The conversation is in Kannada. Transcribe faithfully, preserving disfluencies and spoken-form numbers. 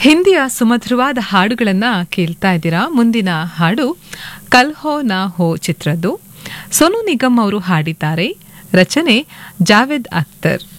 ಹಿಂದಿಯ ಸುಮಧುರವಾದ ಹಾಡುಗಳನ್ನ ಕೇಳ್ತಾ ಇದ್ದೀರಾ. ಮುಂದಿನ ಹಾಡು ಕಲ್ ಹೋ ನಾ ಹೋ ಚಿತ್ರದ್ದು. ಸೋನು ನಿಗಮ್ ಅವರು ಹಾಡಿದ್ದಾರೆ. ರಚನೆ ಜಾವೇದ್ ಅಖ್ತರ್.